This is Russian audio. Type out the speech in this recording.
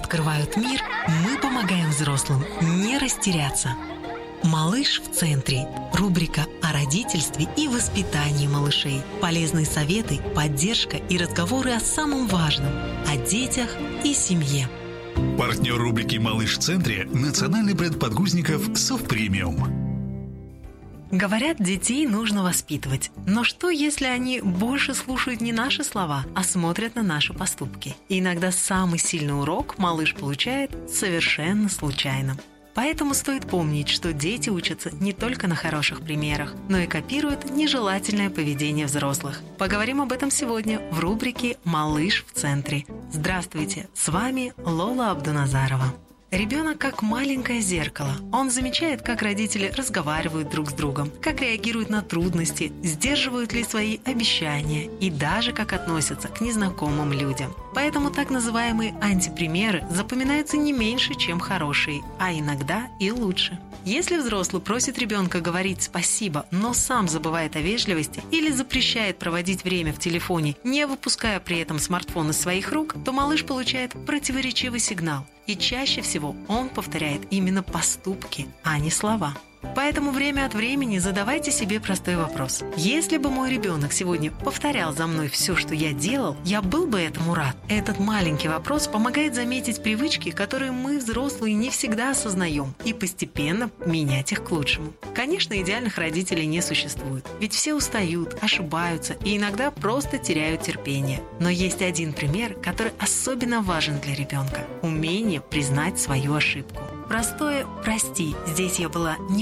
открывают мир, мы помогаем взрослым не растеряться. «Малыш в центре» – рубрика о родительстве и воспитании малышей. Полезные советы, поддержка и разговоры о самом важном – о детях и семье. Партнер рубрики «Малыш в центре» – национальный бренд подгузников «Совпремиум». Говорят, детей нужно воспитывать. Но что, если они больше слушают не наши слова, а смотрят на наши поступки? И иногда самый сильный урок малыш получает совершенно случайно. Поэтому стоит помнить, что дети учатся не только на хороших примерах, но и копируют нежелательное поведение взрослых. Поговорим об этом сегодня в рубрике «Малыш в центре». Здравствуйте, с вами Лола Абдуназарова. Ребенок как маленькое зеркало. Он замечает, как родители разговаривают друг с другом, как реагируют на трудности, сдерживают ли свои обещания и даже как относятся к незнакомым людям. Поэтому так называемые антипримеры запоминаются не меньше, чем хорошие, а иногда и лучше. Если взрослый просит ребенка говорить «спасибо», но сам забывает о вежливости или запрещает проводить время в телефоне, не выпуская при этом смартфон из своих рук, то малыш получает противоречивый сигнал. И чаще всего он повторяет именно поступки, а не слова. Поэтому время от времени задавайте себе простой вопрос. Если бы мой ребенок сегодня повторял за мной все, что я делал, я был бы этому рад? Этот маленький вопрос помогает заметить привычки, которые мы, взрослые, не всегда осознаем, и постепенно менять их к лучшему. Конечно, идеальных родителей не существует, ведь все устают, ошибаются и иногда просто теряют терпение. Но есть один пример, который особенно важен для ребенка – умение признать свою ошибку. Простое «прости», здесь я была не